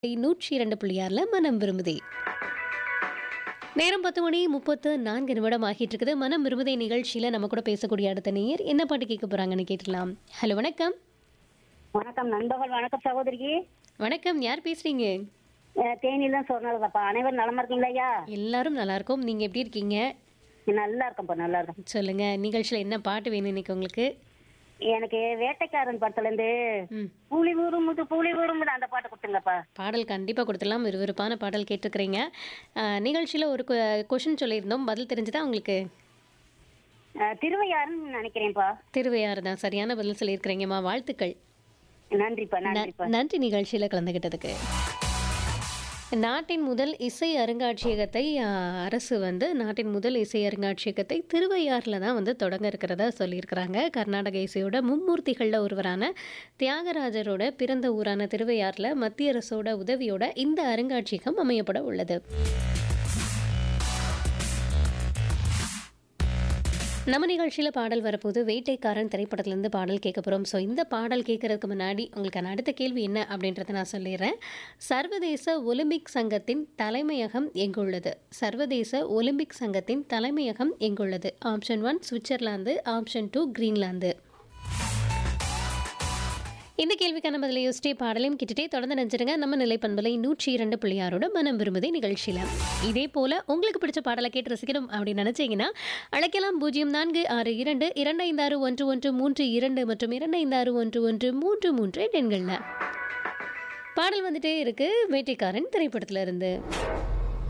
102.6 மனம் விரும்புதே. நேரம் 10 மணி 34 நிமிடம் ஆகிட்டு இருக்குது. மனம் விரும்புதே நிகழ்ச்சியில நம்ம கூட பேசக்கூடிய அடுத்த நேயர் என்ன பாட்டு கேட்க போறாங்கன்னு கேட்டுடலாம். ஹலோ, வணக்கம். வணக்கம் நண்பர்கள். வணக்கம் சகோதரிக்கு. வணக்கம், யார் பேசுறீங்க? தேனியில தான் சொன்னதுப்பா. அனைவரும் நலமா இருக்கீங்களா ஐயா? எல்லாரும் நல்லா இருக்கோம். நீங்க எப்படி இருக்கீங்க? நல்லா இருக்கேன்ப்பா, நல்லா இருக்கேன். சொல்லுங்க, நிகழ்ச்சியில என்ன பாட்டு வேணும் இன்னைக்கு உங்களுக்கு? எனக்கு வேட்டைக்காரன் படத்துல இருந்து ம், புலி ஊருமுது புலி ஊருமுது அந்த பாட்டு கொடுத்துங்கப்பா. பாடல் கண்டிப்பா கொடுத்துடலாம். விறுவிறுப்பான பாடல் கேட்டிருக்கிறீங்க. நிகழ்ச்சியில ஒரு கொஷின் சொல்லியிருந்தோம், பதில் தெரிஞ்சுதா உங்களுக்கு? திருவையாறுன்னு நினைக்கிறேன்ப்பா. திருவையாறு தான் சரியான பதில் சொல்லியிருக்கிறீங்கம்மா. வாழ்த்துக்கள். நன்றிப்பா, நன்றிப்பா. நன்றி நிகழ்ச்சியில கலந்துகிட்டதுக்கு. நாட்டின் முதல் இசை அருங்காட்சியகத்தை அரசு நாட்டின் முதல் இசை அருங்காட்சியகத்தை திருவையாறில் தான் தொடங்க இருக்கிறதா சொல்லியிருக்கிறாங்க. கர்நாடக இசையோட மும்மூர்த்திகளில் ஒருவரான தியாகராஜரோட பிறந்த ஊரான திருவையாறில் மத்திய அரசோட உதவியோட இந்த அருங்காட்சியகம் அமையப்பட உள்ளது. நம்ம நிகழ்ச்சியில் பாடல் வரப்போது வேட்டைக்காரன் திரைப்படத்திலேருந்து பாடல் கேட்க போகிறோம். ஸோ இந்த பாடல் கேட்கறதுக்கு முன்னாடி உங்களுக்கான அடுத்த கேள்வி என்ன அப்படின்றத நான் சொல்லிடுறேன். சர்வதேச ஒலிம்பிக் சங்கத்தின் தலைமையகம் எங்குள்ளது? சர்வதேச ஒலிம்பிக் சங்கத்தின் தலைமையகம் எங்குள்ளது? Option 1 Switzerland, option 2 Greenland. இந்த கேள்விக்கான பதிலை யோசிச்சே பாடலையும் கிட்டே தொடர்ந்து நினைச்சிருங்க. நம்ம நிலைப்பண்பலை 102.6 மனம் விரும்புதே நிகழ்ச்சியில் இதே போல உங்களுக்கு பிடிச்ச பாடலை கேட்டு ரசிக்கணும் அப்படின்னு நினைச்சீங்கன்னா அழைக்கலாம். 0426256113 மற்றும் 25611333 எண்கள்ல பாடல் வந்துட்டே இருக்கு வேட்டைக்காரன் திரைப்படத்துல இருந்து.